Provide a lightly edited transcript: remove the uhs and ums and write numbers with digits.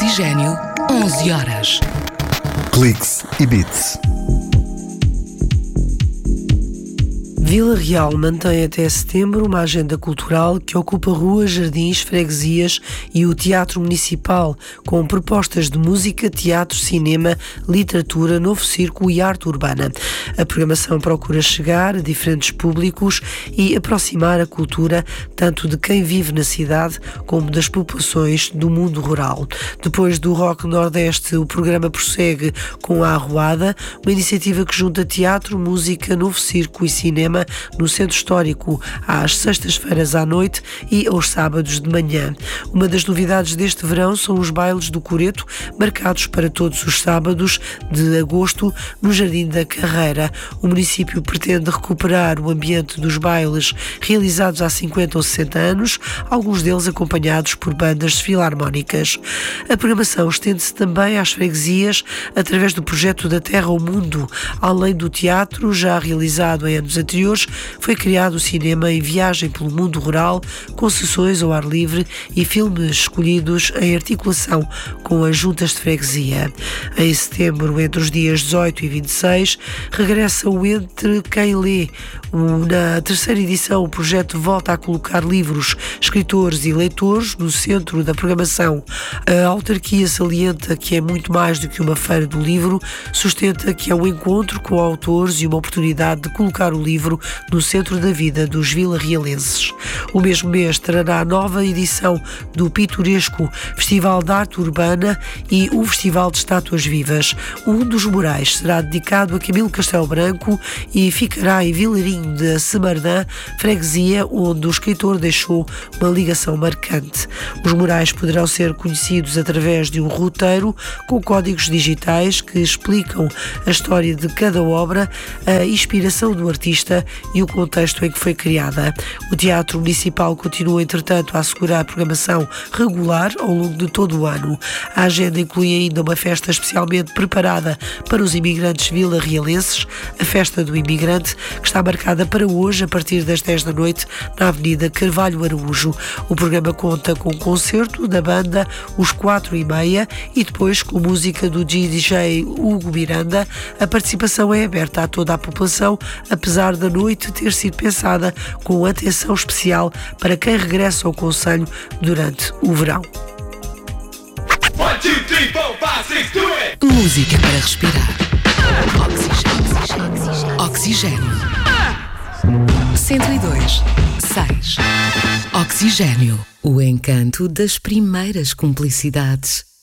Oxigênio, 11 horas. Cliques e Beats. Vila Real mantém até setembro uma agenda cultural que ocupa ruas, jardins, freguesias e o Teatro Municipal, com propostas de música, teatro, cinema, literatura, novo circo e arte urbana. A programação procura chegar a diferentes públicos e aproximar a cultura tanto de quem vive na cidade como das populações do mundo rural. Depois do Rock Nordeste, o programa prossegue com a Arruada, uma iniciativa que junta teatro, música, novo circo e cinema no Centro Histórico às sextas-feiras à noite e aos sábados de manhã. Uma das novidades deste verão são os bailes do Coreto, marcados para todos os sábados de agosto no Jardim da Carreira. O município pretende recuperar o ambiente dos bailes realizados há 50 ou 60 anos, alguns deles acompanhados por bandas filarmónicas. A programação estende-se também às freguesias através do projeto Da Terra ao Mundo. Além do teatro, já realizado em anos anteriores, foi criado o cinema em viagem pelo mundo rural, com sessões ao ar livre e filmes escolhidos em articulação com as juntas de freguesia. Em setembro, entre os dias 18 e 26, regressa o Entre Quem Lê. Na terceira edição, o projeto volta a colocar livros, escritores e leitores no centro da programação. A autarquia salienta que é muito mais do que uma feira do livro, sustenta que é um encontro com autores e uma oportunidade de colocar o livro no centro da vida dos vilarrealenses. O mesmo mês trará a nova edição do Pitoresco, Festival de Arte Urbana e o Festival de Estátuas Vivas. Um dos murais será dedicado a Camilo Castelo Branco e ficará em Vilarinho de Semardã, freguesia onde o escritor deixou uma ligação marcante. Os murais poderão ser conhecidos através de um roteiro com códigos digitais que explicam a história de cada obra, a inspiração do artista e o contexto em que foi criada. O Teatro Municipal continua, entretanto, a assegurar a programação regular ao longo de todo o ano. A agenda inclui ainda uma festa especialmente preparada para os imigrantes vilarrealenses, a Festa do Imigrante, que está marcada para hoje, a partir das 10 da noite, na Avenida Carvalho Araújo. O programa conta com um concerto da banda Os 4:30 e depois com música do DJ Hugo Miranda. A participação é aberta a toda a população, apesar da noite ter sido pensada com atenção especial para quem regressa ao concelho durante o verão. 1, 2, 3, 4, 5, 6, do it! Música para respirar. Oxigênio. Oxigênio. 102.6. Oxigênio. O encanto das primeiras cumplicidades.